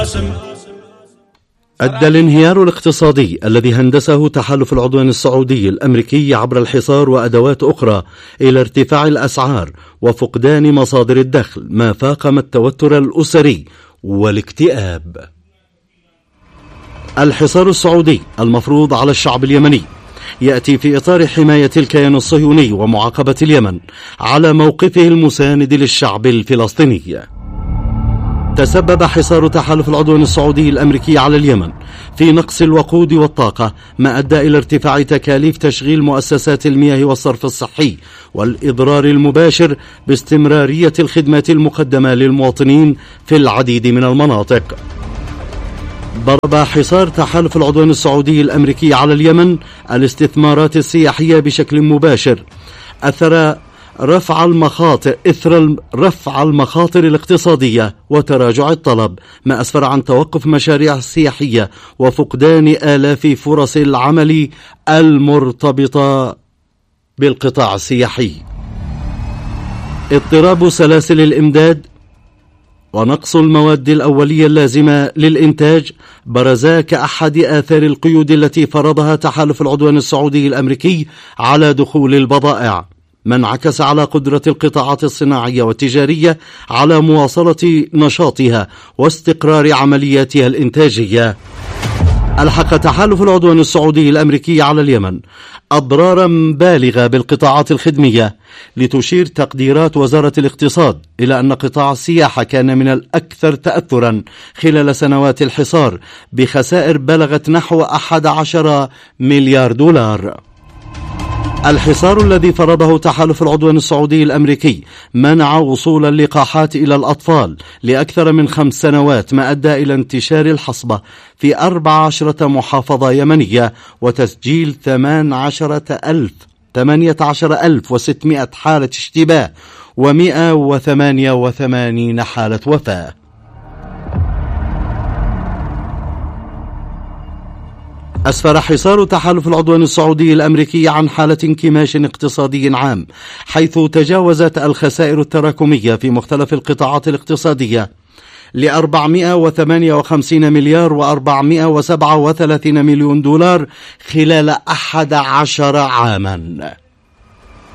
أدى الانهيار الاقتصادي الذي هندسه تحالف العدوان السعودي الأمريكي عبر الحصار وأدوات أخرى إلى ارتفاع الأسعار وفقدان مصادر الدخل، ما فاقم التوتر الأسري والاكتئاب. الحصار السعودي المفروض على الشعب اليمني يأتي في إطار حماية الكيان الصهيوني ومعاقبة اليمن على موقفه المساند للشعب الفلسطيني. تسبب حصار تحالف العدوان السعودي الأمريكي على اليمن في نقص الوقود والطاقة، ما أدى إلى ارتفاع تكاليف تشغيل مؤسسات المياه والصرف الصحي والإضرار المباشر باستمرارية الخدمات المقدمة للمواطنين في العديد من المناطق. ضرب حصار تحالف العدوان السعودي الأمريكي على اليمن الاستثمارات السياحية بشكل مباشر، أثر رفع المخاطر الاقتصادية وتراجع الطلب، ما أسفر عن توقف مشاريع سياحية وفقدان آلاف فرص العمل المرتبطة بالقطاع السياحي. اضطراب سلاسل الإمداد ونقص المواد الأولية اللازمة للإنتاج برزا كأحد آثار القيود التي فرضها تحالف العدوان السعودي الأمريكي على دخول البضائع، ما انعكس على قدرة القطاعات الصناعية والتجارية على مواصلة نشاطها واستقرار عملياتها الإنتاجية. ألحق تحالف العدوان السعودي الأمريكي على اليمن أضرارا بالغة بالقطاعات الخدمية، لتشير تقديرات وزارة الاقتصاد إلى أن قطاع السياحة كان من الأكثر تأثرا خلال سنوات الحصار بخسائر بلغت نحو 11 مليار دولار. الحصار الذي فرضه تحالف العدوان السعودي الأمريكي منع وصول اللقاحات إلى الأطفال لأكثر من 5 سنوات، ما أدى إلى انتشار الحصبة في 14 محافظة يمنية وتسجيل 18,600 حالة اشتباه و188 حالة وفاة. أسفر حصار تحالف العدوان السعودي الأمريكي عن حالة انكماش اقتصادي عام، حيث تجاوزت الخسائر التراكمية في مختلف القطاعات الاقتصادية ل458 مليار و437 مليون دولار خلال 11 عاما.